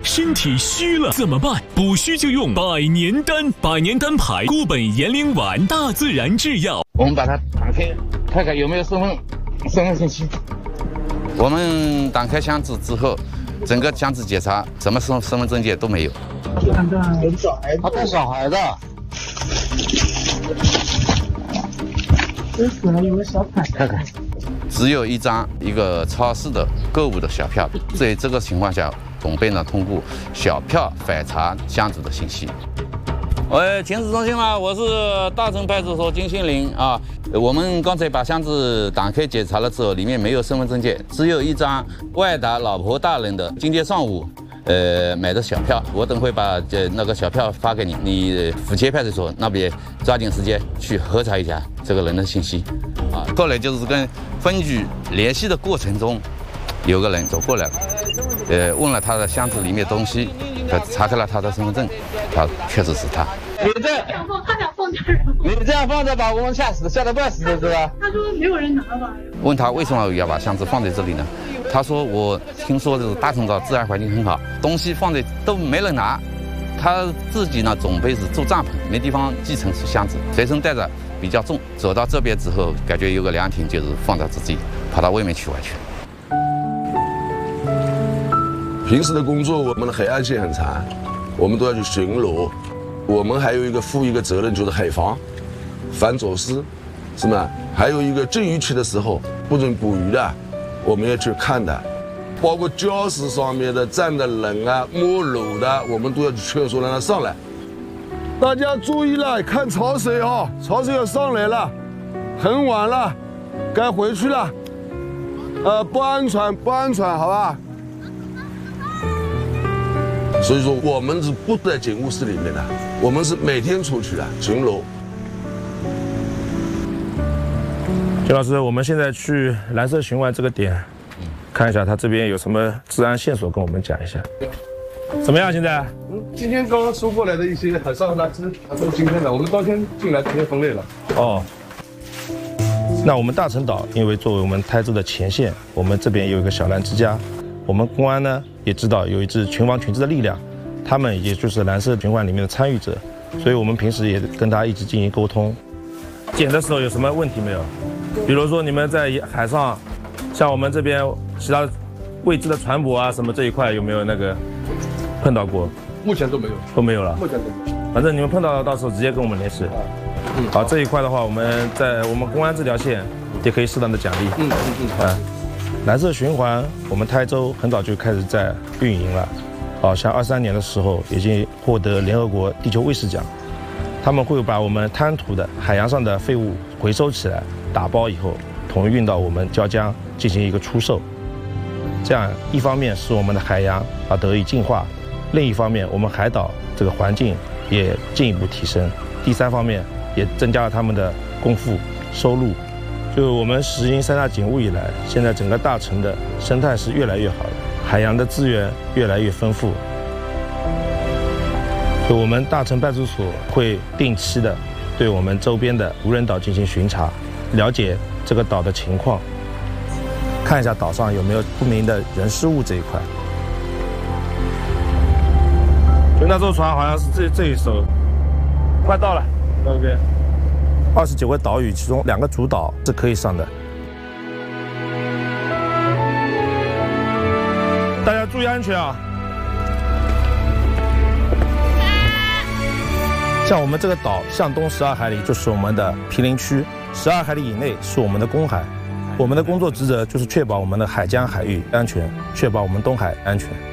身体虚了怎么办？补虚就用百年丹，百年丹牌固本延龄丸，大自然制药。 我们把它打开，看看有没有身份信息。 我们打开箱子之后，整个箱子检查，什么身份证件都没有。 看看有小孩，他带小孩的。这死了有个小彩，看看。 只有一张一个超市的购物的小票，在这个情况下，总被呢通过小票反查箱子的信息。喂，请示中心啦，我是大城派出所金星林啊。我们刚才把箱子打开检查了之后，里面没有身份证件，只有一张外达老婆大人的今天上午买的小票。我等会把那个小票发给你，你府前派出所那边抓紧时间去核查一下这个人的信息啊。后来就是跟分局联系的过程中，有个人走过来了，问了他的箱子里面东西，查开了他的身份证，他确实是他。 他想放这儿， 你这样放着把我们吓得半死是吧？ 他说没有人拿吧。 问他为什么要把箱子放在这里呢？他说我听说这个大城岛自然环境很好，东西放在都没人拿，他自己呢总被是住帐篷，没地方寄存箱子，随身带着比较重。走到这边之后，感觉有个凉亭，就是放到自己跑到外面去玩去。 平时的工作我们的海岸线很长，我们都要去巡逻。我们还有负一个责任，就是海防、反走私，是吗？还有一个正渔期的时候不准捕鱼的，我们要去看的，包括礁石上面的站的人啊、摸橹的，我们都要去劝说让他上来。大家注意了，看潮水啊，潮水要上来了，很晚了，该回去了。不安全，不安全，好吧？所以说我们是不在警务室里面的，我们是每天出去的巡逻。 金老师，我们现在去蓝色巡湾这个点，看一下他这边有什么治安线索，跟我们讲一下。怎么样？现在？ 今天刚刚收过来的一些海上垃圾，还是今天的，我们当天进来直接分类了。 哦。那我们大城岛，因为作为我们台州的前线，我们这边有一个小蓝之家。我们公安呢也知道有一支群防群治的力量，他们也就是蓝色巡湾里面的参与者，所以我们平时也跟他一直进行沟通。检的时候有什么问题没有？比如说你们在海上，像我们这边其他未知的船舶啊什么这一块有没有那个碰到过？ 目前都没有， 都没有了。 目前都没有。 反正你们碰到了，到时候直接跟我们联系。好，这一块的话，我们在我们公安这条线也可以适当的奖励。蓝色循环，我们台州很早就开始在运营了，像23年的时候已经获得联合国地球卫士奖。他们会把我们滩涂的海洋上的废物回收起来，打包以后统一运到我们椒江进行一个出售。这样一方面使我们的海洋得以净化，另一方面我们海岛这个环境也进一步提升。第三方面也增加了他们的丰富收入。就我们实行3大警务以来，现在整个大城的生态是越来越好的，海洋的资源越来越丰富。就我们大城派出所会定期的对我们周边的无人岛进行巡查，了解这个岛的情况，看一下岛上有没有不明的人事物这一块。就那艘船好像是这一艘，快到了，到这边。29个岛屿，其中2个主岛是可以上的。大家注意安全啊！像我们这个岛向东12海里就是我们的毗邻区，12海里以内是我们的公海。我们的工作职责就是确保我们的海疆海域安全，确保我们东海安全。